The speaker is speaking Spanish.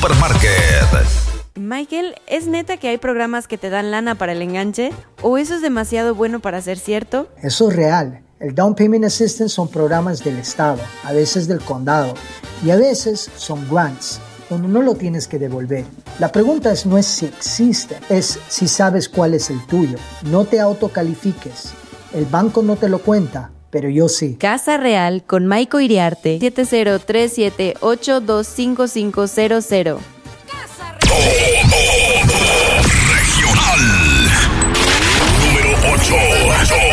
Supermarket. Michael, ¿es neta que hay programas que te dan lana para el enganche? ¿O eso es demasiado bueno para ser cierto? Eso es real. El Down Payment Assistance son programas del Estado, a veces del condado, y a veces son grants, donde no lo tienes que devolver. La pregunta no es si existe, es si sabes cuál es el tuyo. No te autocalifiques. El banco no te lo cuenta, pero yo sí. Casa Real con Maiko Iriarte, 7037825500. Regional número 8.